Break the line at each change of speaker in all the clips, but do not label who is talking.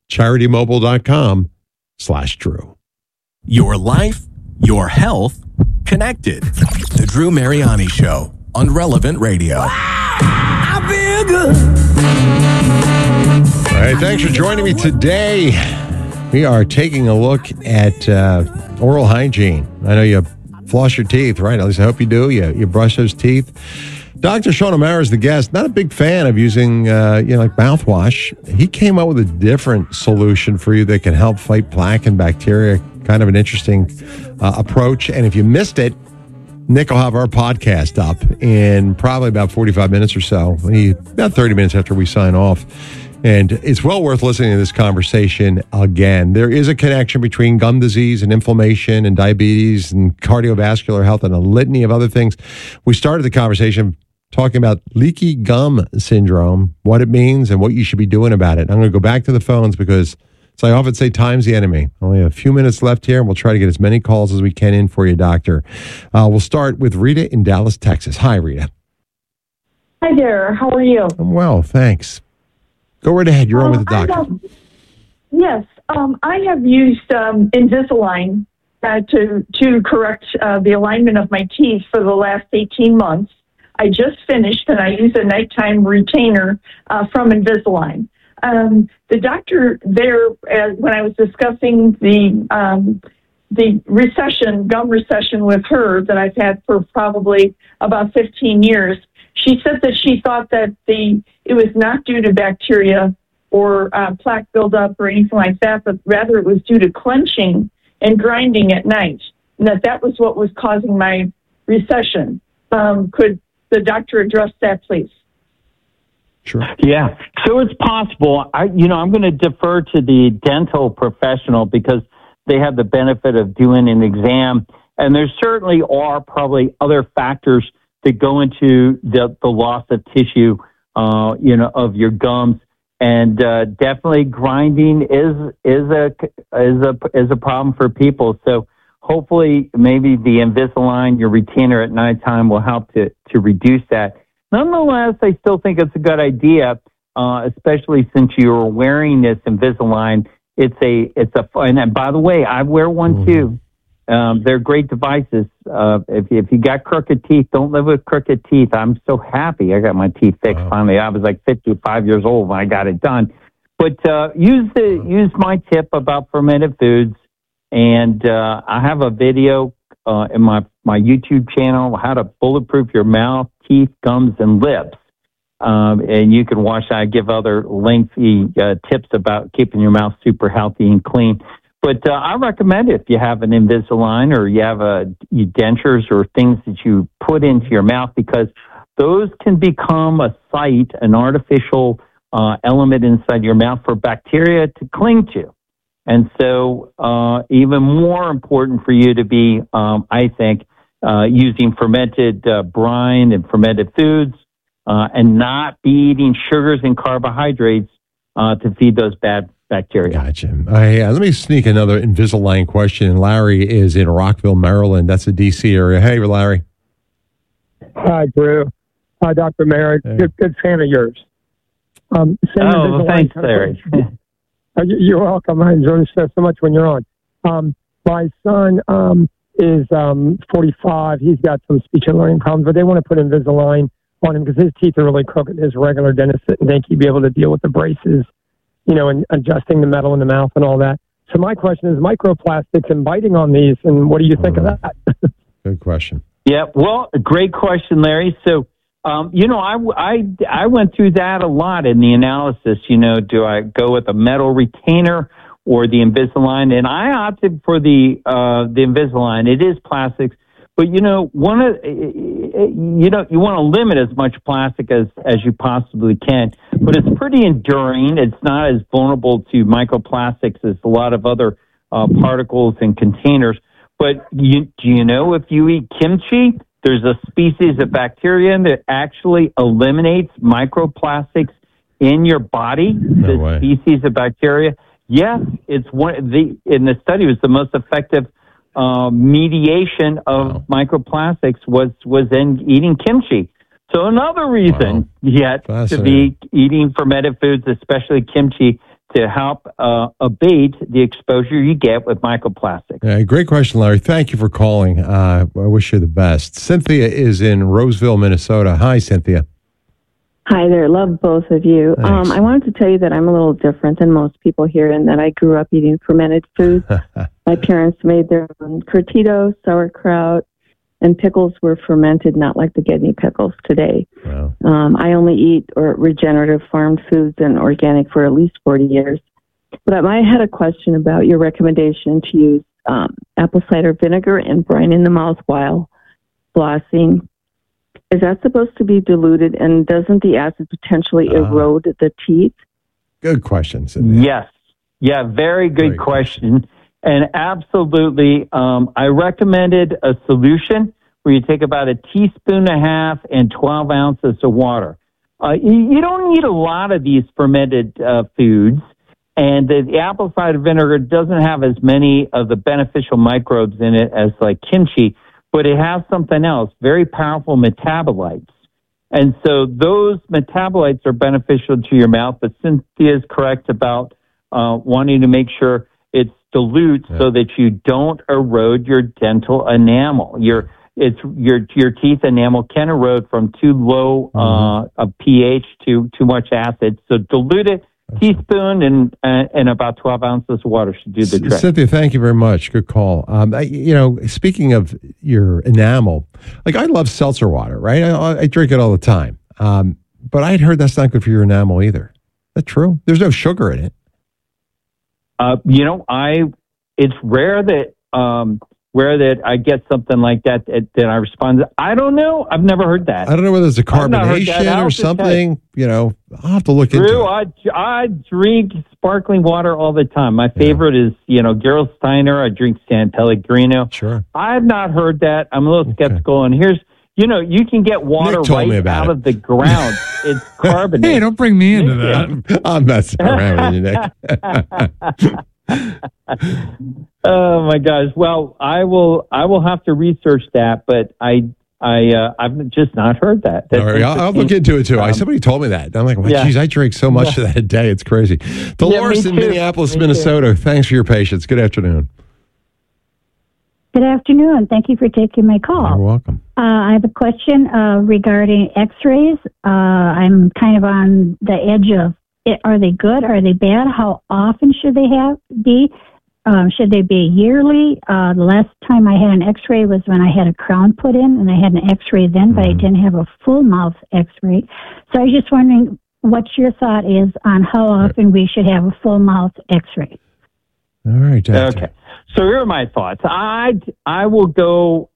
CharityMobile.com/Drew.
Your life, your health, connected. The Drew Mariani Show on Relevant Radio. I feel good.
All right, thanks for joining me today. We are taking a look at oral hygiene. I know you floss your teeth, right? At least I hope you do. You brush those teeth. Dr. Sean O'Mara is the guest. Not a big fan of using, like mouthwash. He came up with a different solution for you that can help fight plaque and bacteria. Kind of an interesting approach. And if you missed it, Nick will have our podcast up in probably about 45 minutes or so, about 30 minutes after we sign off. And it's well worth listening to this conversation again. There is a connection between gum disease and inflammation and diabetes and cardiovascular health and a litany of other things. We started the conversation talking about leaky gum syndrome, what it means and what you should be doing about it. I'm going to go back to the phones because, as I often say, time's the enemy. Only a few minutes left here, and we'll try to get as many calls as we can in for you, Doctor. We'll start with Rita in Dallas, Texas. Hi, Rita.
Hi there. How are you?
I'm well, thanks. Go right ahead. You're on with the doctor.
Yes. I have used Invisalign to correct the alignment of my teeth for the last 18 months. I just finished, and I use a nighttime retainer from Invisalign. The doctor there, when I was discussing the gum recession with her that I've had for probably about 15 years, she said that she thought that it was not due to bacteria or plaque buildup or anything like that, but rather it was due to clenching and grinding at night, and that was what was causing my recession. Could the doctor address that, please?
Sure.
Yeah. So it's possible. I'm going to defer to the dental professional because they have the benefit of doing an exam, and there certainly are probably other factors that go into the loss of tissue, of your gums, and definitely grinding is a problem for people. So hopefully, maybe the Invisalign, your retainer at nighttime, will help to reduce that. Nonetheless, I still think it's a good idea, especially since you're wearing this Invisalign. And by the way, I wear one too. They're great devices. If you got crooked teeth, don't live with crooked teeth. I'm so happy I got my teeth fixed finally. I was like 55 years old when I got it done. But use my tip about fermented foods, and I have a video in my YouTube channel, how to bulletproof your mouth, teeth, gums, and lips. And you can watch. I give other lengthy tips about keeping your mouth super healthy and clean. But I recommend it if you have an Invisalign or you have dentures or things that you put into your mouth, because those can become a site, an artificial element inside your mouth for bacteria to cling to. And so even more important for you to be, I think, using fermented brine and fermented foods and not be eating sugars and carbohydrates to feed those bad bacteria.
Gotcha. Let me sneak another Invisalign question. Larry is in Rockville, Maryland. That's the D.C. area. Hey, Larry.
Hi, Drew. Hi, Dr. Merritt. Hey. Good fan of yours.
Thanks, Larry.
You're welcome. I enjoy the show so much when you're on. My son is 45. He's got some speech and learning problems, but they want to put Invisalign on him because his teeth are really crooked. His regular dentist didn't think he'd be able to deal with the braces, and adjusting the metal in the mouth and all that. So my question is microplastics and biting on these, and what do you think of that?
Good question.
Yeah, well, great question, Larry. So, I went through that a lot in the analysis. Do I go with a metal retainer or the Invisalign? And I opted for the Invisalign. It is plastics, but you want to limit as much plastic as you possibly can. But it's pretty enduring. It's not as vulnerable to microplastics as a lot of other particles and containers. But do you know if you eat kimchi, there's a species of bacteria that actually eliminates microplastics in your body?
No way.
Species of bacteria. Yes, it's in the study, it was the most effective mediation of microplastics was in eating kimchi. So another reason yet to be eating fermented foods, especially kimchi, to help abate the exposure you get with microplastics.
Yeah, great question, Larry. Thank you for calling. I wish you the best. Cynthia is in Roseville, Minnesota. Hi, Cynthia.
Hi there. Love both of you. I wanted to tell you that I'm a little different than most people here in that I grew up eating fermented foods. My parents made their own curtido, sauerkraut, and pickles were fermented, not like the Gedney pickles today.
Wow.
I only eat regenerative farmed foods and organic for at least 40 years. But I had a question about your recommendation to use apple cider vinegar and brine in the mouth while flossing. Is that supposed to be diluted, and doesn't the acid potentially erode the teeth?
Good question, Cynthia.
Yes. Yeah, very good question. And absolutely, I recommended a solution where you take about a teaspoon and a half and 12 ounces of water. You don't need a lot of these fermented foods, and the apple cider vinegar doesn't have as many of the beneficial microbes in it as like kimchi, but it has something else, very powerful metabolites. And so those metabolites are beneficial to your mouth, but Cynthia is correct about wanting to make sure it's dilute so that you don't erode your dental enamel. Your teeth enamel can erode from too low a pH to too much acid. So dilute it. Teaspoon and about 12 ounces of water should do the trick.
Cynthia, thank you very much. Good call. Speaking of your enamel, like I love seltzer water, right? I drink it all the time. But I'd heard that's not good for your enamel either. Is that true? There's no sugar in it.
It's rare that I get something like that I respond. I don't know. I've never heard that.
I don't know whether it's a carbonation or something. I'll have to look into it.
I drink sparkling water all the time. My favorite is, Gerolsteiner. I drink San Pellegrino.
Sure.
I've not heard that. I'm a little skeptical. And here's, you can get water right out of the ground. It's carbonated.
Hey, don't bring me into that.
I'm messing around with you, Nick.
Oh my gosh! Well, I will have to research that, but I've just not heard that.
All right, I'll look into it too. Somebody told me that. I'm like, geez, I drink so much of that a day. It's crazy. Dolores in Minneapolis, Minnesota. Thanks for your patience. Good afternoon.
Good afternoon. Thank you for taking my call.
You're welcome.
I have a question regarding X-rays. I'm kind of on the edge of are they good? Are they bad? How often should they be? Should they be yearly? The last time I had an X-ray was when I had a crown put in, and I had an X-ray then, but I didn't have a full mouth X-ray. So I was just wondering what your thought is on how often we should have a full mouth X-ray.
All right. Doctor.
Okay. So here are my thoughts. I will go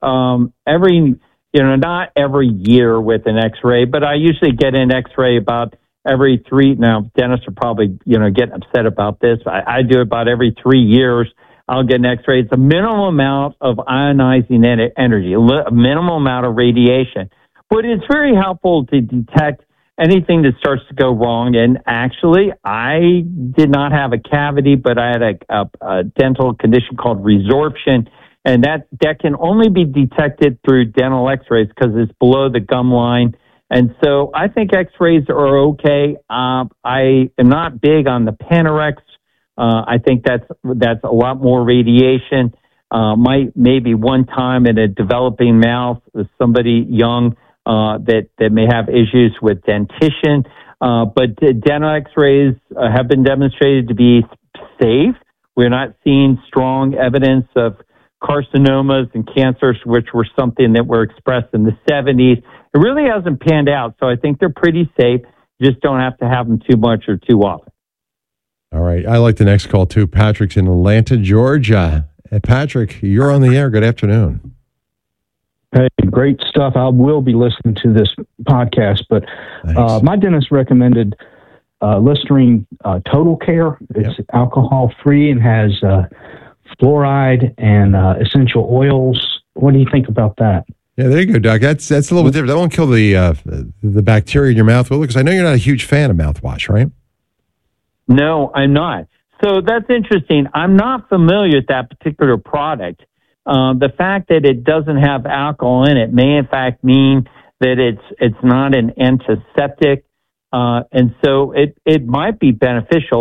not every year with an X-ray, but I usually get an X-ray about every 3. Now, dentists are probably, getting upset about this. I do it about every 3 years. I'll get an X-ray. It's a minimal amount of ionizing energy, a minimal amount of radiation. But it's very helpful to detect anything that starts to go wrong. And actually, I did not have a cavity, but I had a dental condition called resorption. And that can only be detected through dental X-rays because it's below the gum line. And so I think X-rays are okay. I am not big on the Panorex. I think that's a lot more radiation. Maybe one time in a developing mouth with somebody young that may have issues with dentition. But dental X-rays have been demonstrated to be safe. We're not seeing strong evidence of carcinomas and cancers, which were something that were expressed in the 70s. It really hasn't panned out, so I think they're pretty safe. You just don't have to have them too much or too often.
All right. I like the next call, too. Patrick's in Atlanta, Georgia. Patrick, you're on the air. Good afternoon.
Hey, great stuff. I will be listening to this podcast, but my dentist recommended Listerine Total Care. It's alcohol-free and has fluoride and essential oils. What do you think about that?
Yeah, there you go, Doc. That's a little bit different. That won't kill the bacteria in your mouth, will it? Because I know you're not a huge fan of mouthwash, right?
No, I'm not. So that's interesting. I'm not familiar with that particular product. The fact that it doesn't have alcohol in it may, in fact, mean that it's not an antiseptic, and so it might be beneficial.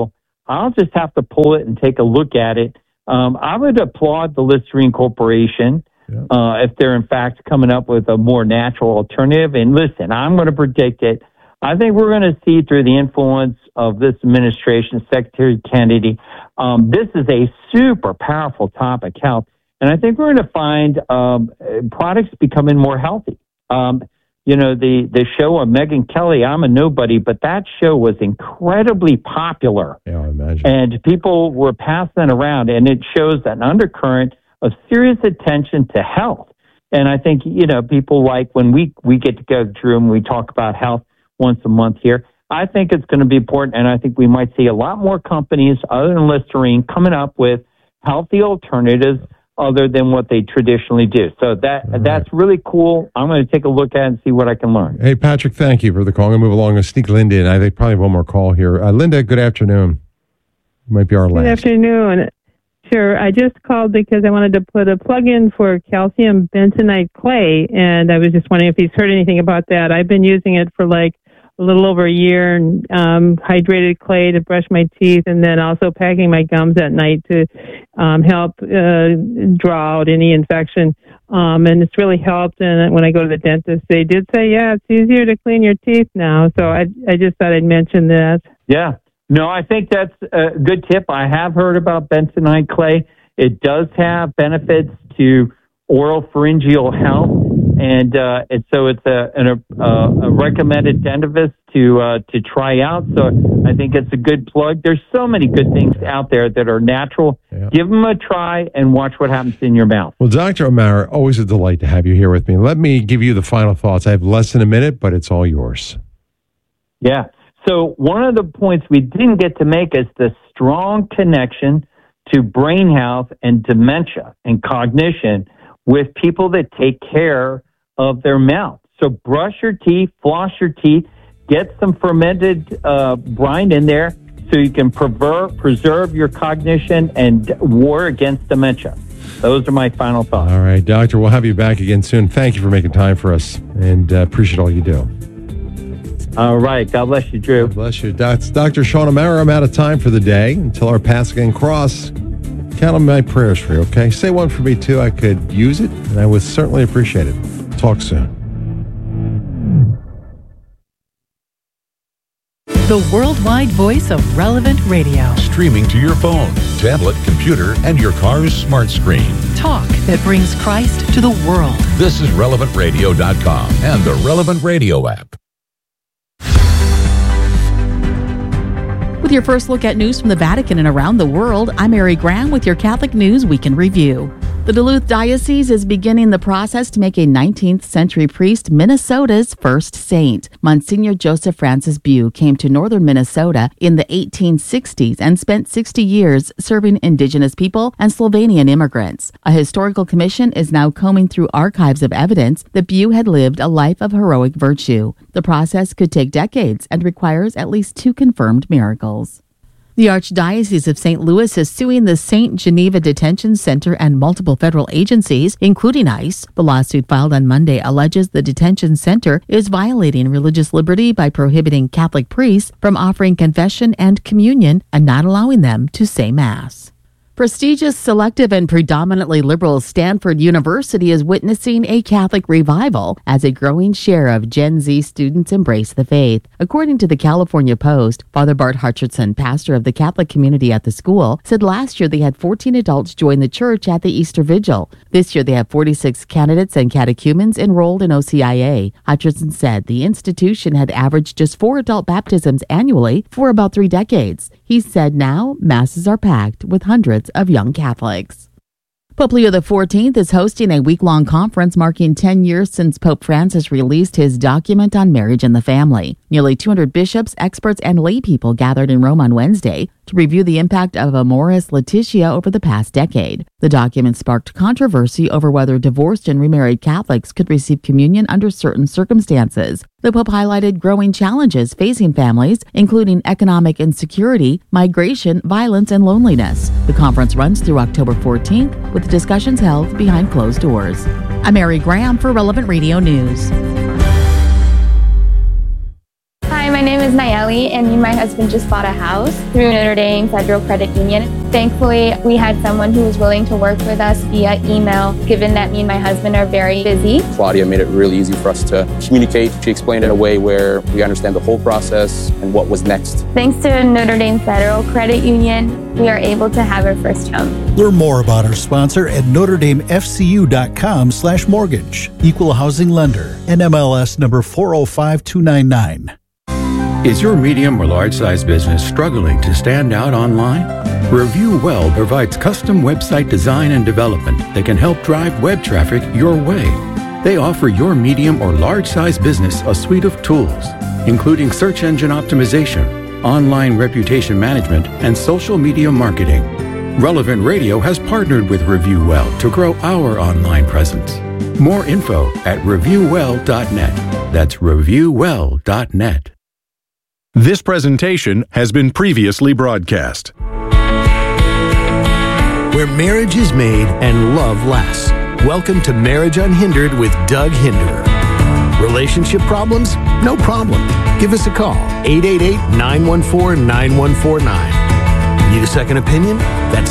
I'll just have to pull it and take a look at it. I would applaud the Listerine Corporation if they're in fact coming up with a more natural alternative. And listen, I'm going to predict it. I think we're going to see through the influence of this administration, Secretary Kennedy, this is a super powerful topic, health. And I think we're going to find products becoming more healthy. The show of Megyn Kelly, I'm a nobody, but that show was incredibly popular.
Yeah, I imagine.
And people were passing it around, and it shows an undercurrent of serious attention to health. And I think, people like when we get together, Drew, and we talk about health once a month here, I think it's going to be important, and I think we might see a lot more companies other than Listerine coming up with healthy alternatives other than what they traditionally do. So that's really cool. I'm going to take a look at it and see what I can learn.
Hey, Patrick, thank you for the call. I'm going to move along and sneak Linda in. I think probably one more call here. Linda, good afternoon. You might be our last.
Good afternoon. Sure. I just called because I wanted to put a plug in for calcium bentonite clay, and I was just wondering if he's heard anything about that. I've been using it for like a little over a year, and hydrated clay to brush my teeth, and then also packing my gums at night to help draw out any infection. And it's really helped. And when I go to the dentist, they did say, it's easier to clean your teeth now. So I just thought I'd mention that.
Yeah. No, I think that's a good tip. I have heard about bentonite clay. It does have benefits to oral pharyngeal health. And so it's a recommended dentifrice to try out. So I think it's a good plug. There's so many good things out there that are natural. Yeah. Give them a try and watch what happens in your mouth.
Well, Dr. O'Mara, always a delight to have you here with me. Let me give you the final thoughts. I have less than a minute, but it's all yours.
Yeah. So one of the points we didn't get to make is the strong connection to brain health and dementia and cognition with people that take care of their mouth. So brush your teeth, floss your teeth, get some fermented brine in there so you can preserve your cognition and war against dementia. Those are my final thoughts.
All right, Doctor, we'll have you back again soon. Thank you for making time for us, and appreciate all you do.
All right. God bless you, Drew.
God bless you. That's Dr. Sean O'Mara. I'm out of time for the day. Until our paths again cross, count on my prayers for you, okay? Say one for me, too. I could use it, and I would certainly appreciate it. Talk soon.
The worldwide voice of Relevant Radio.
Streaming to your phone, tablet, computer, and your car's smart screen.
Talk that brings Christ to the world.
This is RelevantRadio.com and the Relevant Radio app.
With your first look at news from the Vatican and around the world, I'm Mary Graham with your Catholic News Week in Review. The Duluth Diocese is beginning the process to make a 19th century priest Minnesota's first saint. Monsignor Joseph Francis Bew came to northern Minnesota in the 1860s and spent 60 years serving indigenous people and Slovenian immigrants. A historical commission is now combing through archives of evidence that Bew had lived a life of heroic virtue. The process could take decades and requires at least 2 confirmed miracles. The Archdiocese of St. Louis is suing the St. Geneva Detention Center and multiple federal agencies, including ICE. The lawsuit filed on Monday alleges the detention center is violating religious liberty by prohibiting Catholic priests from offering confession and communion and not allowing them to say Mass. Prestigious, selective, and predominantly liberal Stanford University is witnessing a Catholic revival as a growing share of Gen Z students embrace the faith. According to the California Post, Father Bart Hutcherson, pastor of the Catholic community at the school, said last year they had 14 adults join the church at the Easter Vigil. This year they have 46 candidates and catechumens enrolled in OCIA. Hutcherson said the institution had averaged just 4 adult baptisms annually for about 3 decades. He said now masses are packed with hundreds of young Catholics. Pope Leo XIV is hosting a week-long conference marking 10 years since Pope Francis released his document on marriage and the family. Nearly 200 bishops, experts, and lay people gathered in Rome on Wednesday to review the impact of Amoris Laetitia over the past decade. The document sparked controversy over whether divorced and remarried Catholics could receive communion under certain circumstances. The Pope highlighted growing challenges facing families, including economic insecurity, migration, violence, and loneliness. The conference runs through October 14th, with discussions held behind closed doors. I'm Mary Graham for Relevant Radio News.
Hi, my name is Nayeli, and me and my husband just bought a house through Notre Dame Federal Credit Union. Thankfully, we had someone who was willing to work with us via email, given that me and my husband are very busy.
Claudia made it really easy for us to communicate. She explained it in a way where we understand the whole process and what was next.
Thanks to Notre Dame Federal Credit Union, we are able to have our first home.
Learn more about our sponsor at NotreDameFCU.com/mortgage. Equal housing lender. NMLS number 405299.
Is your medium or large size business struggling to stand out online? Review Well provides custom website design and development that can help drive web traffic your way. They offer your medium or large size business a suite of tools, including search engine optimization, online reputation management, and social media marketing. Relevant Radio has partnered with Review Well to grow our online presence. More info at reviewwell.net. That's reviewwell.net.
This presentation has been previously broadcast.
Where marriage is made and love lasts. Welcome to Marriage Unhindered with Doug Hinderer. Relationship problems? No problem. Give us a call, 888-914-9149. Need a second opinion? That's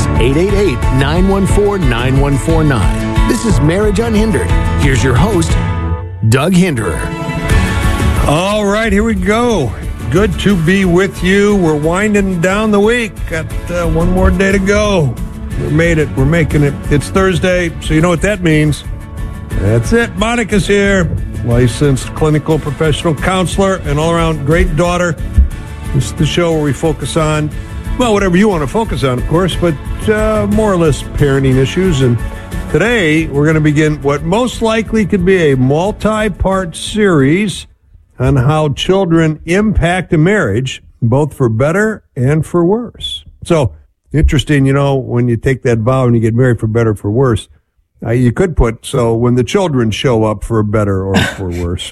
888-914-9149. This is Marriage Unhindered. Here's your host, Doug Hinderer.
All right, here we go. Good to be with you. We're winding down the week. Got one more day to go. We made it. We're making it. It's Thursday, so you know what that means. That's it. Monica's here. Licensed clinical professional counselor and all-around great daughter. This is the show where we focus on, well, whatever you want to focus on, of course, but more or less parenting issues. And today, we're going to begin what most likely could be a multi-part series on how children impact a marriage, both for better and for worse. So, interesting, when you take that vow and you get married for better or for worse, you could put, so when the children show up for better or for worse.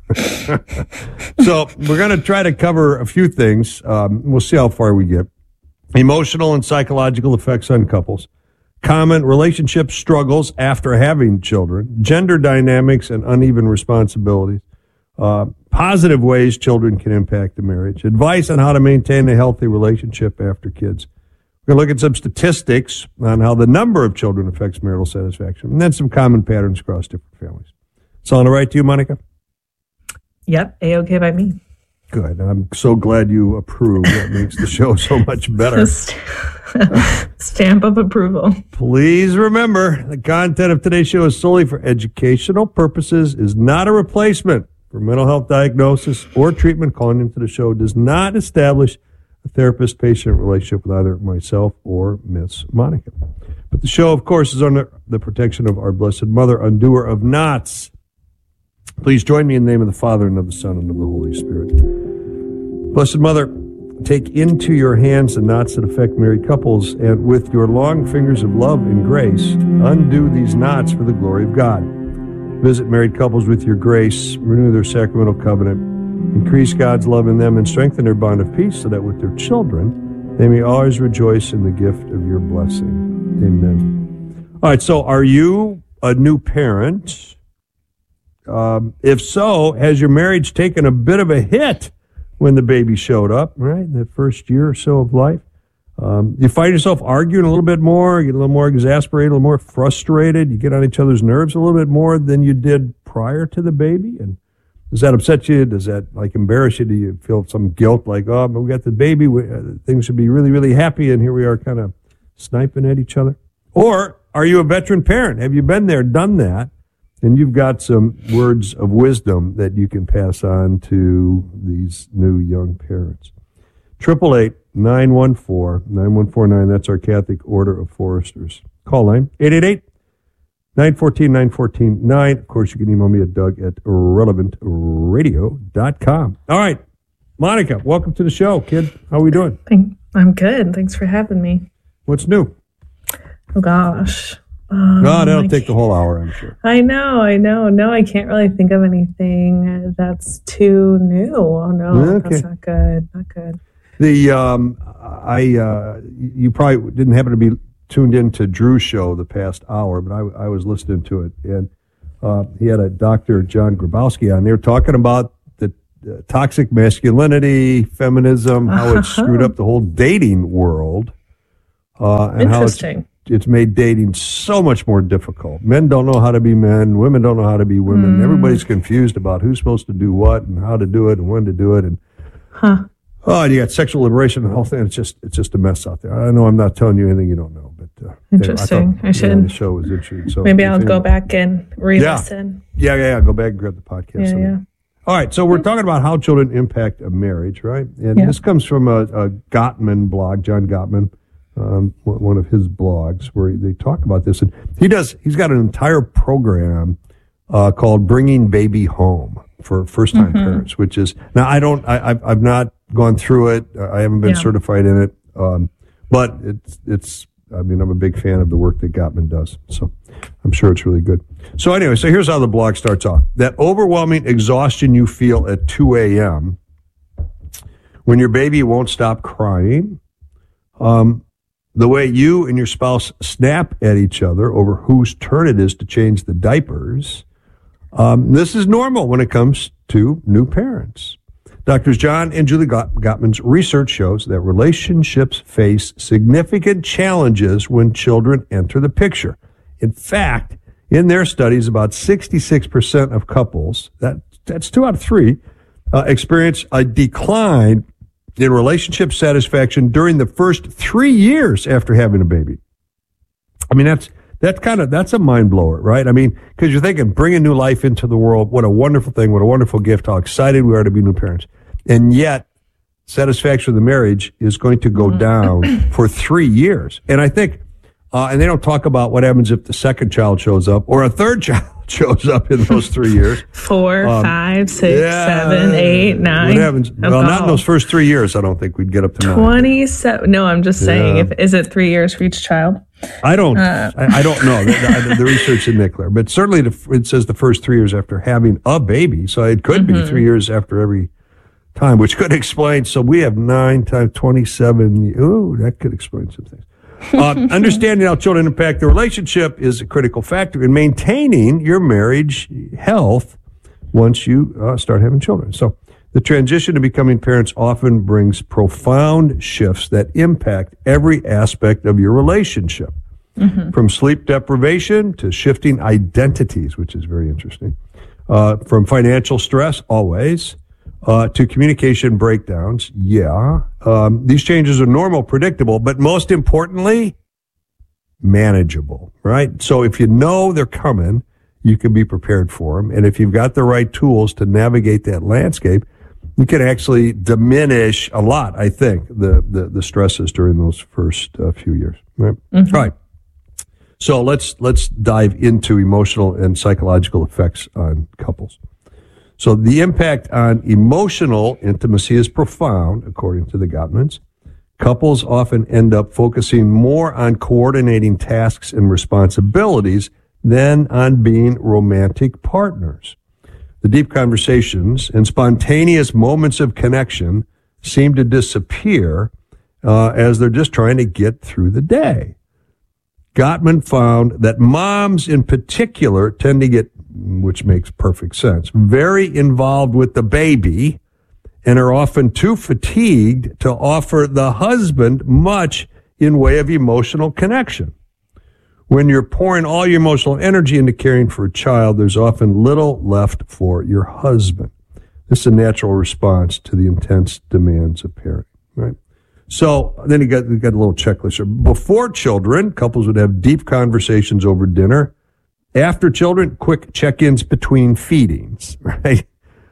So, we're going to try to cover a few things. We'll see how far we get. Emotional and psychological effects on couples, common relationship struggles after having children, gender dynamics and uneven responsibilities, positive ways children can impact the marriage, advice on how to maintain a healthy relationship after kids. We're going to look at some statistics on how the number of children affects marital satisfaction, and then some common patterns across different families. Sound all right to you, Monica?
Yep, A-okay by me.
Good. I'm so glad you approve. That makes the show so much better.
Stamp of approval.
Please remember, the content of today's show is solely for educational purposes, is not a replacement for mental health diagnosis or treatment. Calling into the show does not establish a therapist-patient relationship with either myself or Miss Monica. But the show, of course, is under the protection of our Blessed Mother, undoer of knots. Please join me in the name of the Father, and of the Son, and of the Holy Spirit. Blessed Mother, take into your hands the knots that affect married couples, and with your long fingers of love and grace, undo these knots for the glory of God. Visit married couples with your grace, renew their sacramental covenant, increase God's love in them, and strengthen their bond of peace, so that with their children, they may always rejoice in the gift of your blessing. Amen. All right, so are you a new parent? If so, has your marriage taken a bit of a hit when the baby showed up, right, in that first year or so of life? You find yourself arguing a little bit more, you get a little more exasperated, a little more frustrated, you get on each other's nerves a little bit more than you did prior to the baby? And does that upset you? Does that embarrass you? Do you feel some guilt like, oh, but we got the baby, things should be really, really happy, and here we are kind of sniping at each other? Or are you a veteran parent? Have you been there, done that, and you've got some words of wisdom that you can pass on to these new young parents? 888-914-9149. That's our Catholic Order of Foresters. Call line, 888-914-914-9. Of course, you can email me at doug@relevantradio.com. All right, Monica, welcome to the show, kid. How are we doing?
I'm good. Thanks for having me.
What's new?
Oh, gosh.
No, that'll take the whole hour, I'm sure.
I know. No, I can't really think of anything that's too new. Oh, no,
okay.
That's not good.
You probably didn't happen to be tuned into Drew's show the past hour, but I was listening to it, and he had a Dr. John Grabowski on there talking about toxic masculinity, feminism, how it's screwed up the whole dating world, and how it's made dating so much more difficult. Men don't know how to be men. Women don't know how to be women. Everybody's confused about who's supposed to do what and how to do it and when to do it. And and you got sexual liberation and the whole thing. It's just a mess out there. I know I'm not telling you anything you don't know, but
interesting.
I should. The show was interesting. So
maybe I'll go back and re-listen.
Yeah. Go back and grab the podcast.
Yeah.
All right, so we're talking about how children impact a marriage, right? And this comes from a Gottman blog, John Gottman, one of his blogs, where they talk about this. And he's got an entire program called Bringing Baby Home for first-time parents, which is, now I've not gone through it. I haven't been certified in it. But I'm a big fan of the work that Gottman does. So I'm sure it's really good. So anyway, here's how the blog starts off. That overwhelming exhaustion you feel at 2 a.m. when your baby won't stop crying, the way you and your spouse snap at each other over whose turn it is to change the diapers, this is normal when it comes to new parents. Doctors John and Julie Gottman's research shows that relationships face significant challenges when children enter the picture. In fact, in their studies, about 66% of couples, that's 2 out of 3, experience a decline in relationship satisfaction during the first 3 years after having a baby. I mean, that's a mind blower, right? I mean, because you're thinking, bringing new life into the world, what a wonderful thing, what a wonderful gift, how excited we are to be new parents. And yet, satisfaction of the marriage is going to go down for 3 years. And I think, and they don't talk about what happens if the second child shows up or a third child shows up in those 3 years.
4, 5, 6, 7, 8, 9.
What happens? Well, not in those first 3 years. I don't think we'd get up to
27. No, I'm just saying. Is it 3 years for each child?
I don't know. The research in Nickler, but certainly it says the first 3 years after having a baby. So it could be 3 years after every time, which could explain. So we have 9 times 27. Ooh, that could explain some things. Understanding how children impact the relationship is a critical factor in maintaining your marriage health once you start having children. So the transition to becoming parents often brings profound shifts that impact every aspect of your relationship, from sleep deprivation to shifting identities, which is very interesting, from financial stress, always, to communication breakdowns. These changes are normal, predictable, but most importantly, manageable, right? So if you know they're coming, you can be prepared for them. And if you've got the right tools to navigate that landscape, you can actually diminish a lot, I think, the stresses during those first few years. Right? All right. So let's dive into emotional and psychological effects on couples. So the impact on emotional intimacy is profound, according to the Gottmans. Couples often end up focusing more on coordinating tasks and responsibilities than on being romantic partners. The deep conversations and spontaneous moments of connection seem to disappear as they're just trying to get through the day. Gottman found that moms in particular tend to get, which makes perfect sense, very involved with the baby and are often too fatigued to offer the husband much in way of emotional connection. When you're pouring all your emotional energy into caring for a child, there's often little left for your husband. This is a natural response to the intense demands of parenting, right? So then you got a little checklist here. Before children, couples would have deep conversations over dinner. After children, quick check-ins between feedings, right?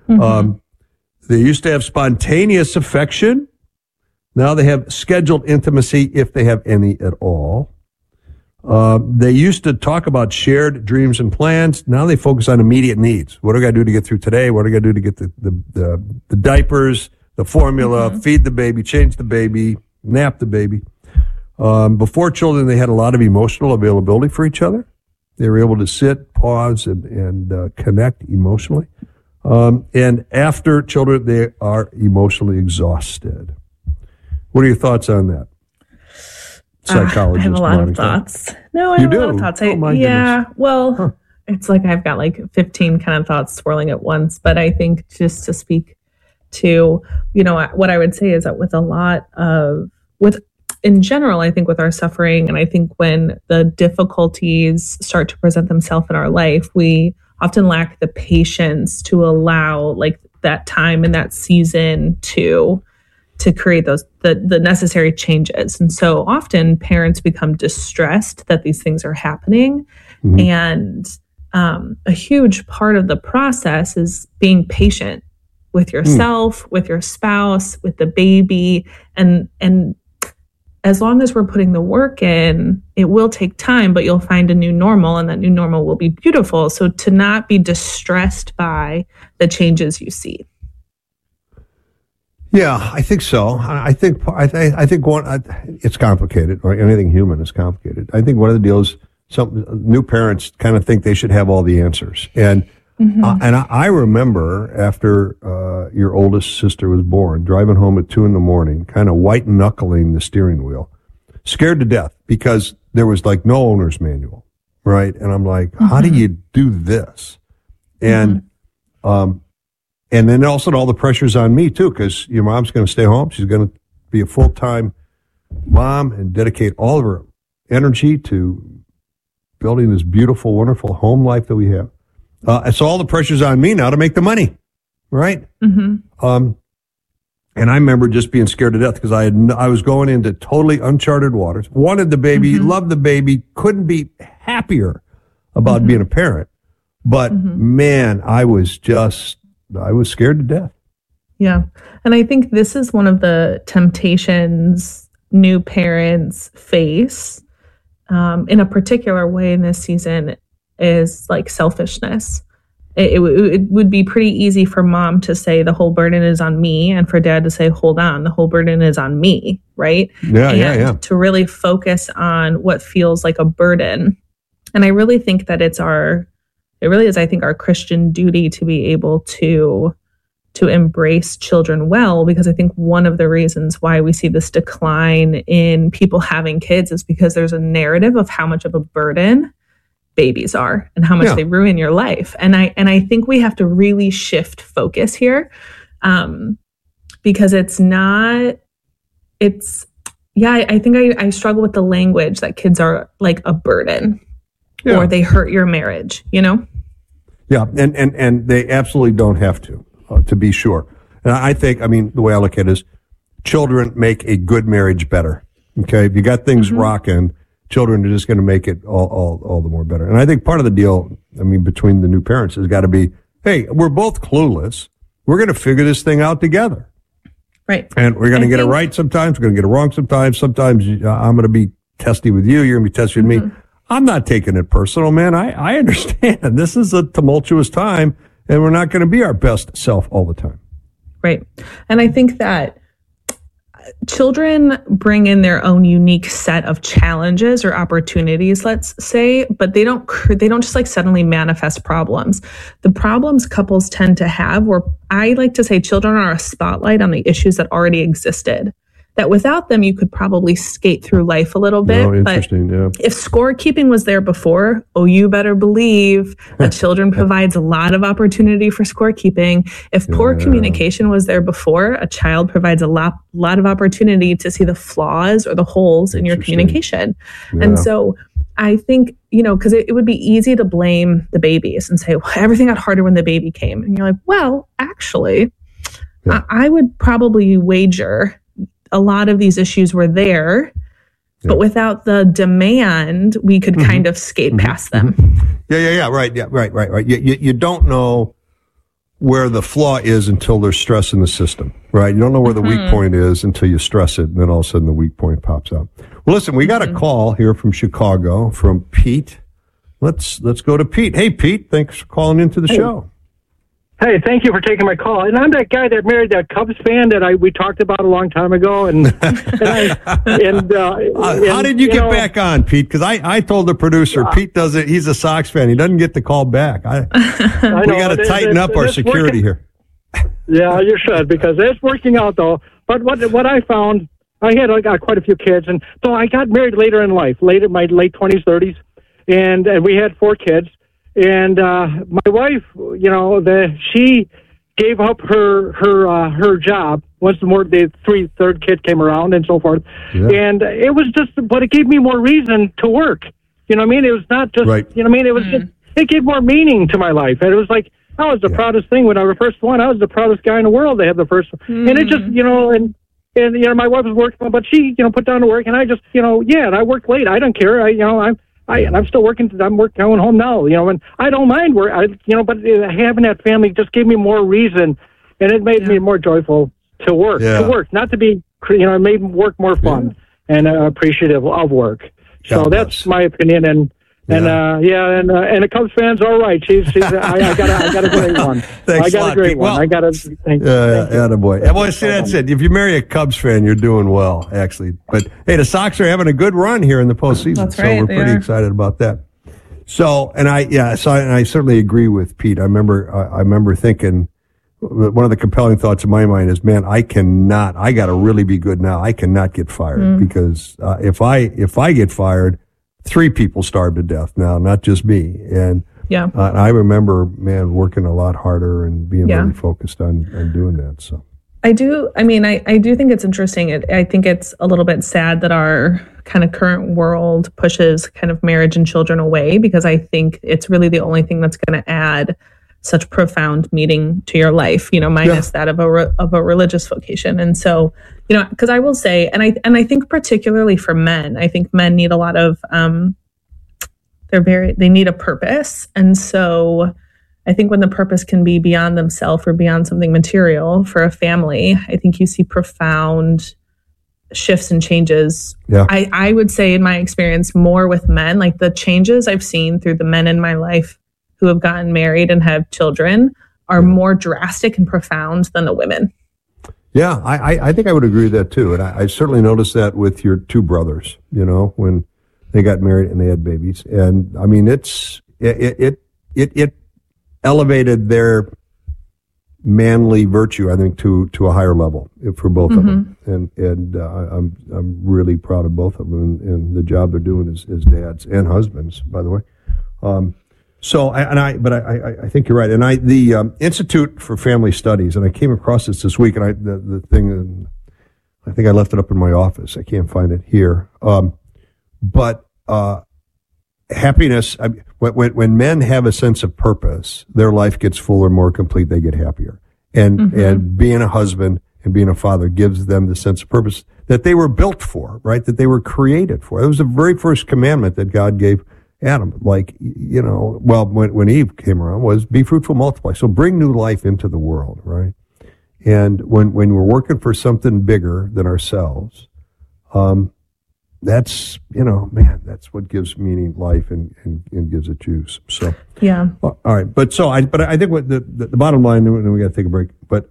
They used to have spontaneous affection. Now they have scheduled intimacy, if they have any at all. They used to talk about shared dreams and plans. Now they focus on immediate needs. What do I got to do to get through today? What do I got to do to get the diapers, the formula, feed the baby, change the baby, nap the baby? Before children, they had a lot of emotional availability for each other. They were able to sit, pause, and connect emotionally. And after children, they are emotionally exhausted. What are your thoughts on that? Psychologist.
I have a lot of thoughts. No, I have a lot of thoughts. It's like I've got like 15 kind of thoughts swirling at once. But I think just to speak to, what I would say is that in general, I think with our suffering, and I think when the difficulties start to present themselves in our life, we often lack the patience to allow like that time and that season to create the necessary changes. And so often parents become distressed that these things are happening. Mm-hmm. And a huge part of the process is being patient with yourself, with your spouse, with the baby. And as long as we're putting the work in, it will take time, but you'll find a new normal, and that new normal will be beautiful. So to not be distressed by the changes you see.
Yeah, I think so. I think it's complicated, right? Anything human is complicated. I think one of the deals, some new parents kind of think they should have all the answers. And I remember after your oldest sister was born, driving home at 2 a.m, kind of white knuckling the steering wheel, scared to death because there was like no owner's manual, right? And I'm like, how do you do this? And then also all the pressure's on me too, because your mom's going to stay home. She's going to be a full-time mom and dedicate all of her energy to building this beautiful, wonderful home life that we have. And so all the pressure's on me now to make the money, right? And I remember just being scared to death because I was going into totally uncharted waters, wanted the baby, loved the baby, couldn't be happier about being a parent. But man, I was scared to death.
Yeah. And I think this is one of the temptations new parents face in a particular way in this season is like selfishness. It would be pretty easy for mom to say the whole burden is on me, and for dad to say, hold on, the whole burden is on me, right? Yeah. To really focus on what feels like a burden. And I really think that it really is, I think, our Christian duty to be able to embrace children well, because I think one of the reasons why we see this decline in people having kids is because there's a narrative of how much of a burden babies are and how much they ruin your life. And I think we have to really shift focus here, because I think I struggle with the language that kids are like a burden or they hurt your marriage, Yeah.
And they absolutely don't have to be sure. And I think, the way I look at it is children make a good marriage better. Okay. If you got things rocking, children are just going to make it all the more better. And I think part of the deal, between the new parents has got to be, hey, we're both clueless. We're going to figure this thing out together.
Right.
And we're going to get it right sometimes. We're going to get it wrong sometimes. Sometimes I'm going to be testy with you. You're going to be testy with me. I'm not taking it personal, man. I understand. This is a tumultuous time, and we're not going to be our best self all the time.
Right. And I think that children bring in their own unique set of challenges or opportunities, let's say, but they don't just like suddenly manifest problems. The problems couples tend to have, where I like to say children are a spotlight on the issues that already existed, that without them, you could probably skate through life a little bit. But if scorekeeping was there before, you better believe that children provides a lot of opportunity for scorekeeping. If poor communication was there before, a child provides a lot of opportunity to see the flaws or the holes in your communication. And so I think, because it would be easy to blame the babies and say, well, everything got harder when the baby came. And you're like, well, actually, I would probably wager a lot of these issues were there, but without the demand, we could kind of skate past them.
Right. You don't know where the flaw is until there's stress in the system, right? You don't know where the weak point is until you stress it, and then all of a sudden the weak point pops up. Well, listen, we got a call here from Chicago from Pete. Let's go to Pete. Hey, Pete, thanks for calling into the show.
Hey, thank you for taking my call. And I'm that guy that married that Cubs fan that we talked about a long time ago. And
how did you get back on, Pete? Because I told the producer, Pete does it. He's a Sox fan. He doesn't get the call back. We got to tighten up our security here.
Yeah, you should, because it's working out though. But what I found, I got quite a few kids, and so I got married later in life, my late 20s, 30s, and we had 4 kids. And my wife, she gave up her job once the third kid came around and so forth. Yeah. And it was just, but it gave me more reason to work. You know what I mean? It was not just,
right.
You know what I mean? It was just, it gave more meaning to my life. And it was like, I was the proudest thing when I was the first one. I was the proudest guy in the world to have the first one. And it just, you know, and my wife was working, but she, put down to work, and I just, and I worked late. I don't care. I'm still working. I'm going home now, and I don't mind work. But having that family just gave me more reason, and it made me more joyful to work.
Yeah.
To work, not to be, it made work more fun and appreciative of work. So that's my opinion, and the Cubs fans are right. I got a great one.
Thanks
I got a great one. I got a thank you.
Attaboy. Well, see, that's it. If you marry a Cubs fan, you're doing well, actually. But hey, the Sox are having a good run here in the postseason,
that's right,
so we're pretty excited about that. So, and I certainly agree with Pete. I remember thinking one of the compelling thoughts in my mind is, man, I got to really be good now. I cannot get fired because if I get fired, 3 people starve to death now, not just me. And I remember, man, working a lot harder and being really focused on doing that. So
I do think it's interesting. I think it's a little bit sad that our kind of current world pushes kind of marriage and children away, because I think it's really the only thing that's going to add such profound meaning to your life, minus that of a religious vocation. And so, because I will say, and I think particularly for men, I think men need a lot of, they need a purpose. And so I think when the purpose can be beyond themselves or beyond something material for a family, I think you see profound shifts and changes.
Yeah.
I would say in my experience more with men, like the changes I've seen through the men in my life who have gotten married and have children are more drastic and profound than the women.
Yeah, I think I would agree with that too. And I certainly noticed that with your 2 brothers, when they got married and they had babies. And I mean, it elevated their manly virtue, I think, to a higher level for both of them. And I'm really proud of both of them and the job they're doing as dads and husbands, by the way. So, I think you're right. And the Institute for Family Studies, and I came across this week, and the thing, I think I left it up in my office. I can't find it here. But happiness, when men have a sense of purpose, their life gets fuller, more complete. They get happier. And being a husband and being a father gives them the sense of purpose that they were built for, right? That they were created for. It was the very first commandment that God gave Adam, when Eve came around, was be fruitful, multiply. So bring new life into the world, right? And when we're working for something bigger than ourselves, that's, that's what gives meaning life and gives it juice. So,
yeah.
All right. But I think what the bottom line, and we got to take a break, but,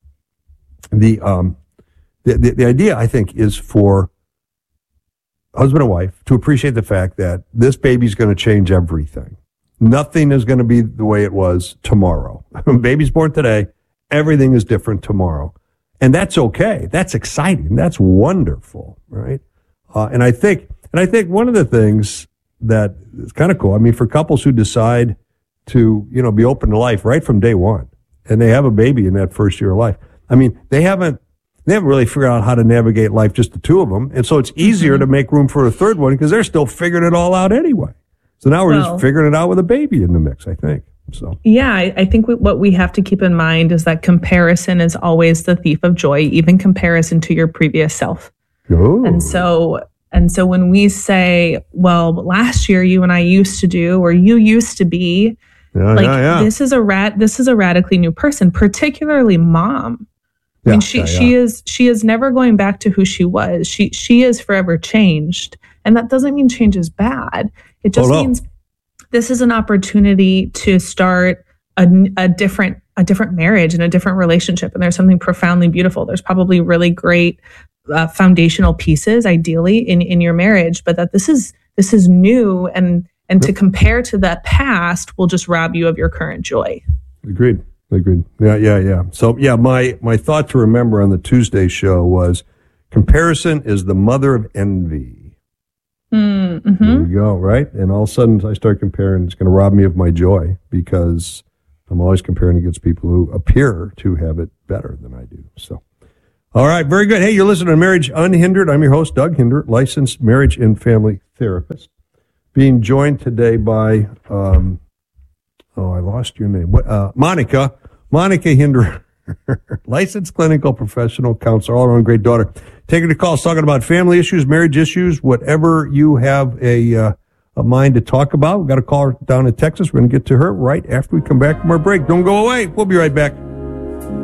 the idea, I think, is for husband and wife to appreciate the fact that this baby's going to change everything. Nothing is going to be the way it was tomorrow. Baby's born today. Everything is different tomorrow. And that's okay. That's exciting. That's wonderful, right? And I think one of the things that is kind of cool, I mean, for couples who decide to, be open to life right from day one, and they have a baby in that first year of life. I mean, they haven't really figured out how to navigate life, just the 2 of them. And so it's easier to make room for a third one because they're still figuring it all out anyway. So now we're just figuring it out with a baby in the mix, I think. So
yeah, I think what we have to keep in mind is that comparison is always the thief of joy, even comparison to your previous self.
Oh.
And so when we say, well, last year you and I used to do, or you used to be, this is a radically new person, particularly mom. I mean, she is never going back to who she was. She is forever changed. And that doesn't mean change is bad. It just means this is an opportunity to start a different marriage and a different relationship. And there's something profoundly beautiful. There's probably really great foundational pieces, ideally, in your marriage, but that this is new, and to compare to that past will just rob you of your current joy.
Agreed. Yeah. So, my thought to remember on the Tuesday show was comparison is the mother of envy.
Mm-hmm.
There you go, right? And all of a sudden I start comparing. It's going to rob me of my joy because
I'm always comparing against people who appear to have it better than I do. So, all right, very good. Hey, you're listening to Marriage Unhindered. I'm your host, Doug Hinder, licensed marriage and family therapist. Being joined today by, I lost your name. Monica Hinder, licensed clinical professional counselor, all around great daughter. Taking the calls, talking about family issues, marriage issues, whatever you have a mind to talk about. We've got a caller down in Texas. We're going to get to her right after we come back from our break. Don't go away. We'll be right back.